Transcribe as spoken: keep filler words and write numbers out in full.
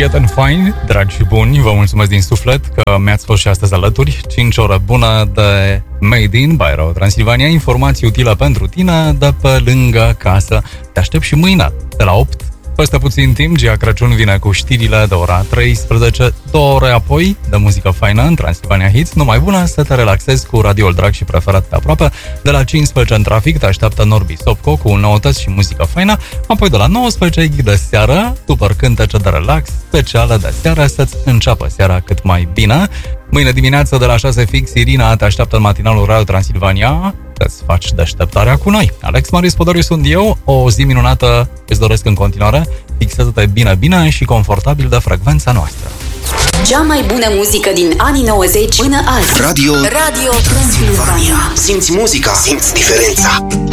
prieteni faini, dragi și buni, vă mulțumesc din suflet că mi-ați fost și astăzi alături. cinci ore bună de Made in by Radio Transilvania, informații utile pentru tine de pe lângă casă. Te aștept și mâine de la opt. Peste puțin timp, Gia Crăciun vine cu știrile de ora treisprezece, două ore apoi de muzică faină în Transilvania Hits. Numai bună să te relaxezi cu radioul drag și preferat pe aproape. De la cincisprezece în trafic te așteaptă Norbi Sopco cu noutăți și muzică faină. Apoi de la nouăsprezece ghid de seară, super cântece de relax, speciale de seară, să-ți înceapă seara cât mai bine. Mâine dimineață de la șase fix, Irina te așteaptă în matinalul Radio Transilvania. Să-ți faci deșteptarea cu noi. Alex Marius Podoriu sunt eu, o zi minunată îți doresc în continuare. Fixează-te bine, bine și confortabil de frecvența noastră. Cea mai bună muzică din anii nouăzeci până azi. Radio, Radio Transilvania. Simți muzica, simți diferența.